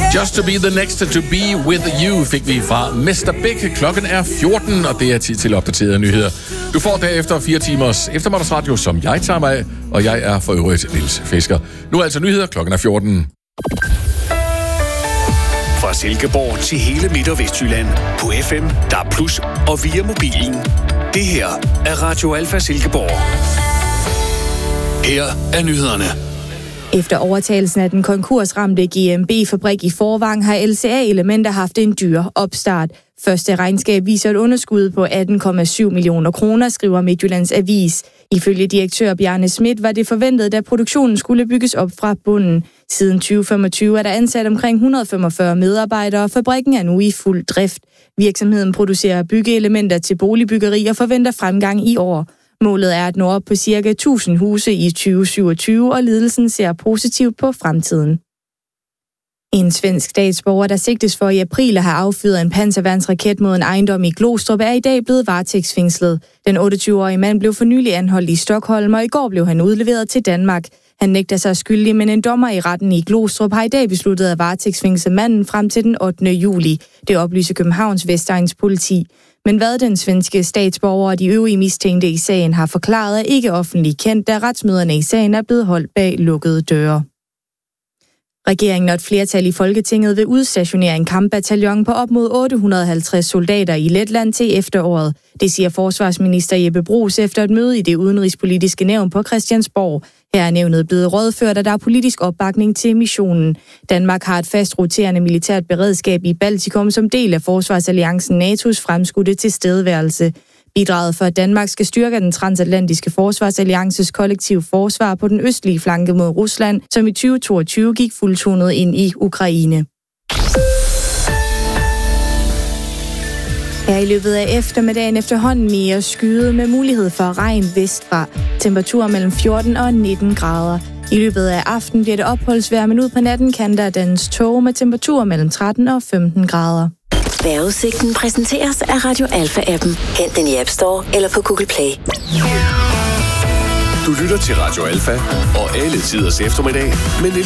Just to be the next to be with you fik vi fra Mr. Big. Klokken er 14, og det er tid til opdaterede nyheder. Du får derefter 4 timers eftermiddagsradio, som jeg tager mig af, og jeg er for øvrigt Niels Fisker. Nu er altså nyheder, klokken er 14. Fra Silkeborg til hele Midt- og Vestjylland på FM, DAB+, og via mobilen. Det her er Radio Alfa Silkeborg. Her er nyhederne. Efter overtagelsen af den konkursramte GMB-fabrik i Forvang har LCA-Elementer haft en dyr opstart. Første regnskab viser et underskud på 18,7 millioner kroner, skriver Midtjyllands Avis. Ifølge direktør Bjarne Schmidt var det forventet, at produktionen skulle bygges op fra bunden. Siden 2025 er der ansat omkring 145 medarbejdere, og fabrikken er nu i fuld drift. Virksomheden producerer byggeelementer til boligbyggeri og forventer fremgang i år. Målet er at nå op på ca. 1000 huse i 2027, og ledelsen ser positivt på fremtiden. En svensk statsborger, der sigtes for i april at have affyret en panserværnsraket mod en ejendom i Glostrup, er i dag blevet varetægtsfængslet. Den 28-årige mand blev for nylig anholdt i Stockholm, og i går blev han udleveret til Danmark. Han nægter sig skyldig, men en dommer i retten i Glostrup har i dag besluttet at varetægtsfængsle manden frem til den 8. juli. Det oplyser Københavns Vestegns politi. Men hvad den svenske statsborger og de øvrige mistænkte i sagen har forklaret, er ikke offentligt kendt, da retsmøderne i sagen er blevet holdt bag lukkede døre. Regeringen og et flertal i Folketinget vil udstationere en kampbataljon på op mod 850 soldater i Letland til efteråret. Det siger forsvarsminister Jeppe Bruus efter et møde i det udenrigspolitiske nævn på Christiansborg. Her er nævnet blevet rådført, at der er politisk opbakning til missionen. Danmark har et fast roterende militært beredskab i Baltikum som del af forsvarsalliancen NATO's fremskudte tilstedeværelse. Bidraget for, at Danmark skal styrke den transatlantiske forsvarsalliances kollektive forsvar på den østlige flanke mod Rusland, som i 2022 gik fuldtonet ind i Ukraine. Her i løbet af eftermiddagen efterhånden mere skyet med mulighed for regn vestfra. Temperaturer mellem 14 og 19 grader. I løbet af aften bliver det opholdsvejr, men ud på natten kan der dannes tåge med temperaturer mellem 13 og 15 grader. Vejrudsigten præsenteres af Radio Alfa-appen. Hent den i App Store eller på Google Play. Du lytter til Radio Alfa og alle tiders eftermiddag med Niels